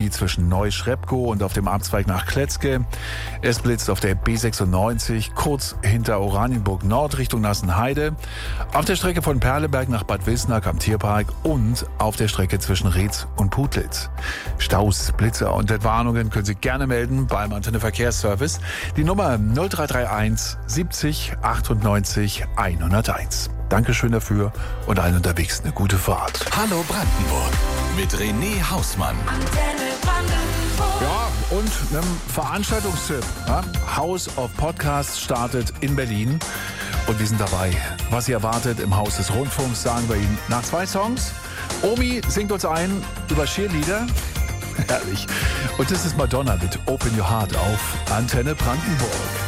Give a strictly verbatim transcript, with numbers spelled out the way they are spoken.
wie zwischen Neuschrepkow und auf dem Abzweig nach Kletzke. Es blitzt auf der B sechsundneunzig kurz hinter Oranienburg Nord Richtung Nassenheide. Auf der Strecke von Perleberg nach Bad Wilsnack am Tierpark und auf der Strecke zwischen Reetz und Putlitz. Staus, Blitze und Entwarnungen können Sie gerne melden beim Antenne Verkehrsservice. Die Nummer null drei drei eins siebzig achtundneunzig hunderteins. Dankeschön dafür und allen unterwegs eine gute Fahrt. Hallo Brandenburg mit René Hausmann. Antenne Brandenburg. Ja, und einem Veranstaltungstipp. Ja? House of Podcasts startet in Berlin und wir sind dabei. Was Sie erwartet im Haus des Rundfunks, sagen wir Ihnen nach zwei Songs. Omi singt uns ein über Cheerleader. Herrlich. Und das ist Madonna mit Open Your Heart auf Antenne Brandenburg.